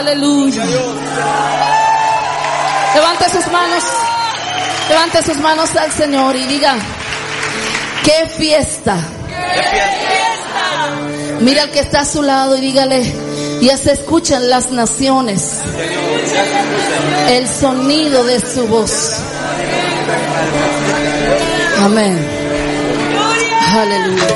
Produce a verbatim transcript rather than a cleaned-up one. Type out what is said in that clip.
Aleluya. Levante sus manos. Levante sus manos al Señor y diga: ¡qué fiesta! ¡Qué fiesta! Mira al que está a su lado y dígale: ya se escuchan las naciones, el sonido de su voz. Amén. Aleluya.